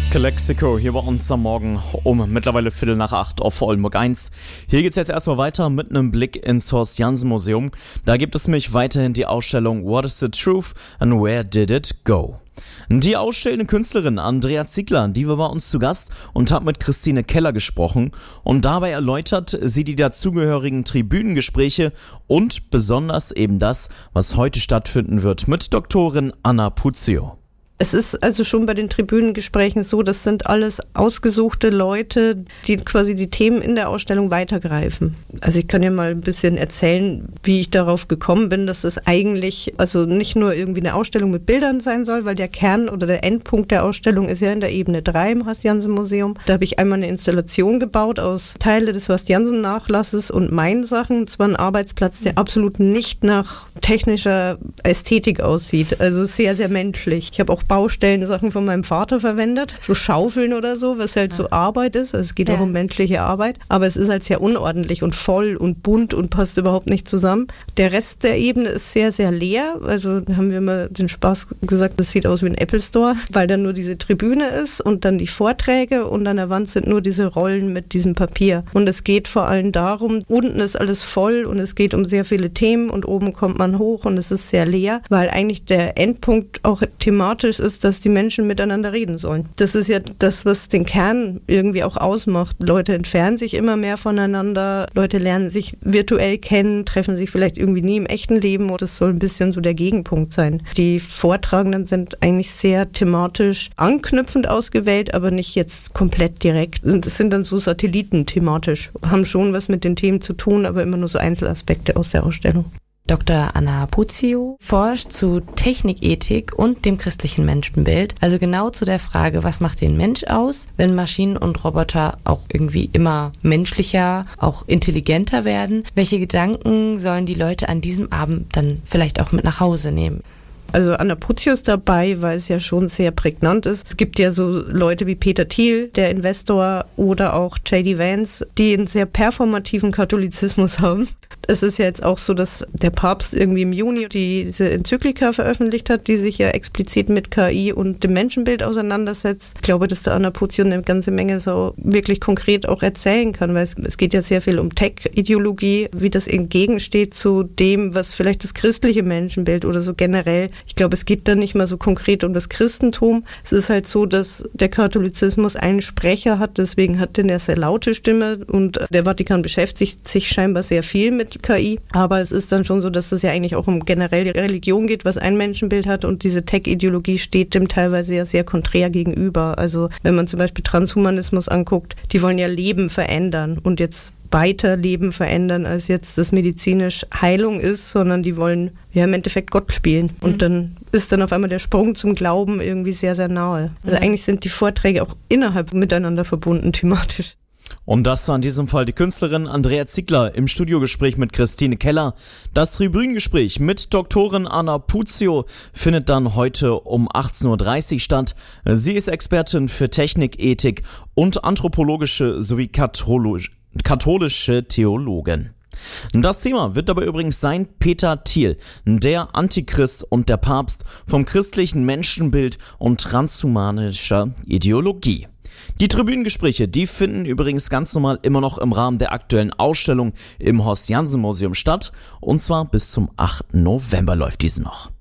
Calexico hier bei uns am Morgen um mittlerweile 7:45 auf Oldenburg 1. Hier geht's jetzt erstmal weiter mit einem Blick ins Horst-Janssen-Museum. Da gibt es nämlich weiterhin die Ausstellung What is the Truth and Where did it go? Die ausstellende Künstlerin Andrea Ziegler, die war bei uns zu Gast und hat mit Christine Keller gesprochen. Und dabei erläutert sie die dazugehörigen Tribünengespräche und besonders eben das, was heute stattfinden wird mit Doktorin Anna Puzio. Es ist also schon bei den Tribünengesprächen so, das sind alles ausgesuchte Leute, die quasi die Themen in der Ausstellung weitergreifen. Also ich kann ja mal ein bisschen erzählen, wie ich darauf gekommen bin, dass es eigentlich also nicht nur irgendwie eine Ausstellung mit Bildern sein soll, weil der Kern oder der Endpunkt der Ausstellung ist ja in der Ebene 3 im Horst-Janssen-Museum. Da habe ich einmal eine Installation gebaut aus Teile des Horst-Janssen-Nachlasses und meinen Sachen. Es war ein Arbeitsplatz, der absolut nicht nach technischer Ästhetik aussieht. Also sehr, sehr menschlich. Ich habe auch Baustellensachen von meinem Vater verwendet, so Schaufeln oder so, was halt so Arbeit ist. Also es geht auch um menschliche Arbeit, aber es ist halt sehr unordentlich und voll und bunt und passt überhaupt nicht zusammen. Der Rest der Ebene ist sehr, sehr leer. Also haben wir mal den Spaß gesagt, das sieht aus wie ein Apple Store, weil dann nur diese Tribüne ist und dann die Vorträge und an der Wand sind nur diese Rollen mit diesem Papier. Und es geht vor allem darum, unten ist alles voll und es geht um sehr viele Themen und oben kommt man hoch und es ist sehr leer, weil eigentlich der Endpunkt auch thematisch ist, dass die Menschen miteinander reden sollen. Das ist ja das, was den Kern irgendwie auch ausmacht. Leute entfernen sich immer mehr voneinander, Leute lernen sich virtuell kennen, treffen sich vielleicht irgendwie nie im echten Leben und das soll ein bisschen so der Gegenpunkt sein. Die Vortragenden sind eigentlich sehr thematisch anknüpfend ausgewählt, aber nicht jetzt komplett direkt. Das sind dann so Satelliten thematisch, haben schon was mit den Themen zu tun, aber immer nur so Einzelaspekte aus der Ausstellung. Dr. Anna Puzio forscht zu Technikethik und dem christlichen Menschenbild, also genau zu der Frage, was macht den Mensch aus, wenn Maschinen und Roboter auch irgendwie immer menschlicher, auch intelligenter werden. Welche Gedanken sollen die Leute an diesem Abend dann vielleicht auch mit nach Hause nehmen? Also Anna Puzio ist dabei, weil es ja schon sehr prägnant ist. Es gibt ja so Leute wie Peter Thiel, der Investor, oder auch J.D. Vance, die einen sehr performativen Katholizismus haben. Es ist ja jetzt auch so, dass der Papst irgendwie im Juni diese Enzyklika veröffentlicht hat, die sich ja explizit mit KI und dem Menschenbild auseinandersetzt. Ich glaube, dass der Anna Puzio eine ganze Menge so wirklich konkret auch erzählen kann, weil es geht ja sehr viel um Tech-Ideologie, wie das entgegensteht zu dem, was vielleicht das christliche Menschenbild oder so generell. Ich glaube, es geht dann nicht mal so konkret um das Christentum. Es ist halt so, dass der Katholizismus einen Sprecher hat, deswegen hat der eine sehr laute Stimme und der Vatikan beschäftigt sich scheinbar sehr viel mit KI. Aber es ist dann schon so, dass es ja eigentlich auch um generell die Religion geht, was ein Menschenbild hat und diese Tech-Ideologie steht dem teilweise ja sehr konträr gegenüber. Also wenn man zum Beispiel Transhumanismus anguckt, die wollen ja Leben verändern und jetzt weiter Leben verändern, als jetzt das medizinisch Heilung ist, sondern die wollen ja im Endeffekt Gott spielen. Und dann ist dann auf einmal der Sprung zum Glauben irgendwie sehr, sehr nahe. Also eigentlich sind die Vorträge auch innerhalb miteinander verbunden thematisch. Und das war in diesem Fall die Künstlerin Andrea Ziegler im Studiogespräch mit Christine Keller. Das Tribünengespräch mit Doktorin Anna Puzio findet dann heute um 18:30 Uhr statt. Sie ist Expertin für Technik, Ethik und anthropologische sowie katholische Theologin. Das Thema wird dabei übrigens sein Peter Thiel, der Antichrist und der Papst vom christlichen Menschenbild und transhumanischer Ideologie. Die Tribünengespräche, die finden übrigens ganz normal immer noch im Rahmen der aktuellen Ausstellung im Horst-Janssen-Museum statt und zwar bis zum 8. November läuft diese noch.